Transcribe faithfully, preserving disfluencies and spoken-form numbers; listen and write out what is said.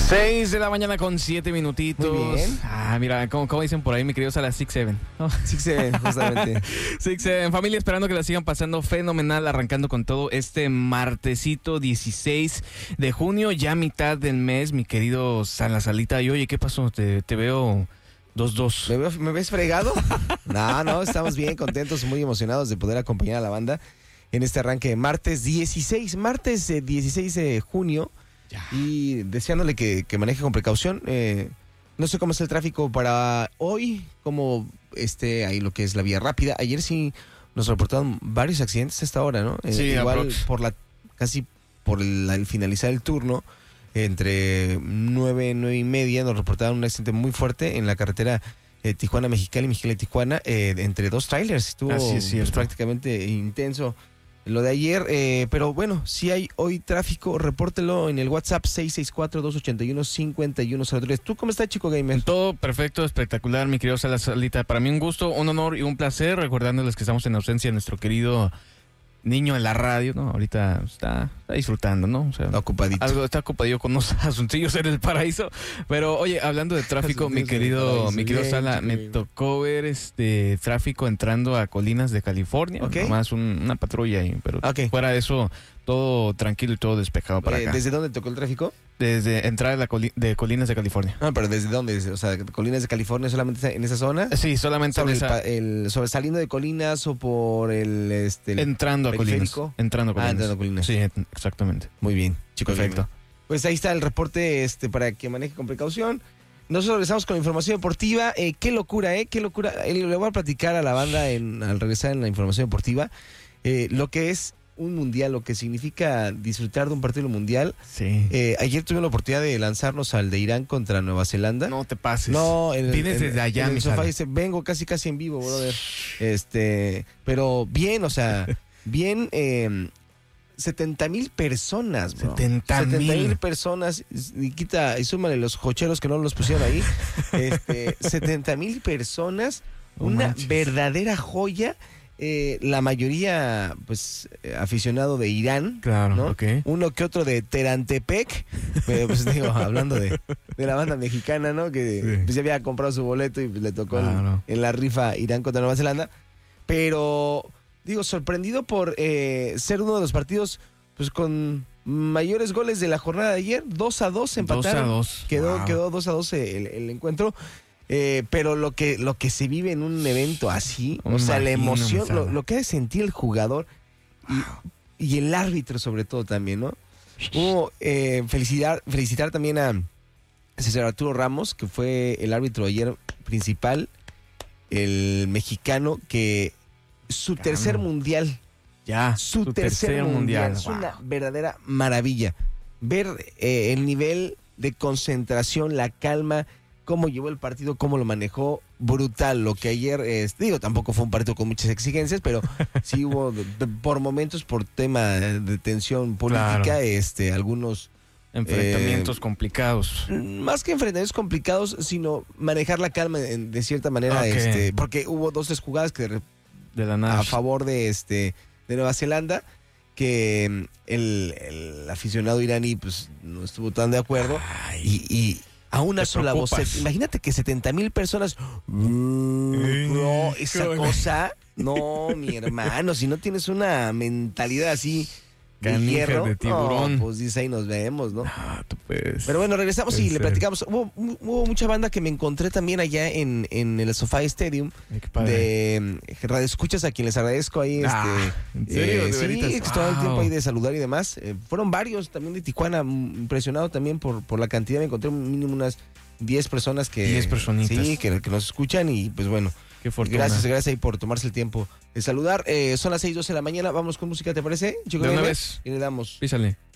Seis de la mañana con siete minutitos. Muy bien. Ah, mira, como, como dicen por ahí, mi querido Sala, six seven. Oh. six seven, justamente. six seven. Familia, esperando que la sigan pasando fenomenal, arrancando con todo este martesito dieciséis de junio, ya mitad del mes, mi querido Sala Salita. Y oye, ¿qué pasó? Te, te veo dos dos. ¿Me, veo- ¿Me ves fregado? No, no, estamos bien contentos, muy emocionados de poder acompañar a la banda en este arranque de martes dieciséis, martes eh, dieciséis de junio. Ya. Y deseándole que, que maneje con precaución. Eh, no sé cómo es el tráfico para hoy, como este, ahí lo que es la vía rápida. Ayer sí nos reportaron varios accidentes a esta hora, ¿no? Eh, Sí, igual aprox. por la, casi por el, al finalizar el turno, entre nueve, nueve y media, nos reportaron un accidente muy fuerte en la carretera eh, Tijuana-Mexicali, Mexicali-Tijuana, eh, entre dos trailers. Estuvo Así es cierto. pues, prácticamente intenso lo de ayer, eh, pero bueno, si hay hoy tráfico, repórtelo en el WhatsApp seis seis cuatro, dos ocho uno, cinco uno cero tres. ¿Tú cómo estás, chico gamer? Todo perfecto, espectacular, mi querido Sala Salita. Para mí un gusto, un honor y un placer, recordándoles que estamos en ausencia de nuestro querido niño de la radio, ¿no? Ahorita está, está disfrutando, ¿no? O sea, Está ocupadito. algo está ocupadillo con unos asuntillos en el paraíso. Pero, oye, hablando de tráfico, mi Asuntillos en el querido, paraíso, mi querido bien, Sala, chico, me bien. tocó ver este tráfico entrando a Colinas de California. Ok. Nomás un- una patrulla ahí, pero Ok. fuera de eso, todo tranquilo y todo despejado para Eh, acá. ¿Desde dónde tocó el tráfico? Desde entrar a la coli- de Colinas de California. Ah, pero ¿desde dónde? O sea, ¿Colinas de California solamente en esa zona? Sí, solamente en ¿Sobre, el, esa- pa- el- sobre saliendo de Colinas o por el... Este, el- entrando a Colinas. periférico? Entrando a Ah, Colinas. entrando a Colinas. Sí, exactamente. Muy bien, chico Perfecto. gamer. Pues ahí está el reporte este, para que maneje con precaución. Nosotros regresamos con la información deportiva. Eh, qué locura, ¿eh? Qué locura. Eh, le voy a platicar a la banda en, al regresar en la información deportiva eh, lo que es un mundial, lo que significa disfrutar de un partido mundial. Sí. Eh, ayer tuve la oportunidad de lanzarnos al de Irán contra Nueva Zelanda. No te pases. No, en el- Vienes en- desde allá, en el mi sofá Sala. dice, vengo casi casi en vivo, brother. Este, pero bien, o sea, bien, eh, setenta mil personas, bro. setenta mil. personas, y quita, y súmale los jocheros que no los pusieron ahí. Este, setenta mil personas, No una manches. verdadera joya. Eh, la mayoría, pues, eh, aficionado de Irán. Claro, ¿no? ok. Uno que otro de Terantepec, pero pues digo, hablando de, de la banda mexicana, ¿no? Que Sí. pues, ya había comprado su boleto y pues, le tocó en- Claro. en, la rifa Irán contra Nueva Zelanda. Pero, digo, sorprendido por eh, ser uno de los partidos pues con mayores goles de la jornada de ayer. Dos a dos empataron. Dos a dos. Quedó, Wow. quedó dos a dos el, el encuentro. Eh, pero lo que, lo que se vive en un evento así, Me o sea, la imagino, emoción, Sala. lo, lo que ha de sentir el jugador y, y el árbitro sobre todo también, ¿no? Hubo, eh, felicitar, felicitar también a César Arturo Ramos, que fue el árbitro ayer principal, el mexicano, que su Mexicano. tercer mundial, Ya. su, tercer, mundial, es Wow. una verdadera maravilla. Ver eh, el nivel de concentración, la calma, cómo llevó el partido, cómo lo manejó, brutal. Lo que ayer, eh, digo, tampoco fue un partido con muchas exigencias, pero sí hubo de- de- por momentos, por tema de tensión política, Claro. este, algunos, Enfrentamientos Eh, complicados. más que enfrentamientos complicados, sino manejar la calma en- de cierta manera, Ok. este, porque hubo dos, tres jugadas que de re- De la nada. a favor de este de Nueva Zelanda, que mm, el, el aficionado iraní pues no estuvo tan de acuerdo. Ay. Y, y a una Te sola voz, preocupas. se- imagínate que setenta mil personas, mm, bro, esa Híjole. cosa, no, mi hermano, si no tienes una mentalidad así de Canija hierro, de tiburón. no, pues dice ahí nos vemos, ¿no? Ah, tú puedes. Pero bueno, regresamos y Puede le ser. platicamos. Hubo, hubo mucha banda que me encontré también allá en, en el SoFi Stadium, Ay, qué padre. de eh, radioescuchas a quien les agradezco ahí. Ah, este, ¿en serio? ¿De sí, veritas? que todo el Wow. tiempo ahí de saludar y demás. Eh, fueron varios también de Tijuana, mm, impresionado también por, por la cantidad. Me encontré mínimo unas diez personas que... diez personitas. Sí, que, que nos escuchan y pues bueno, Qué fortuna. gracias, gracias ahí por tomarse el tiempo de saludar. Eh, son las seis doce de la mañana, vamos con música, ¿te parece? Chico De una Gamer? vez. Y le damos... Písale.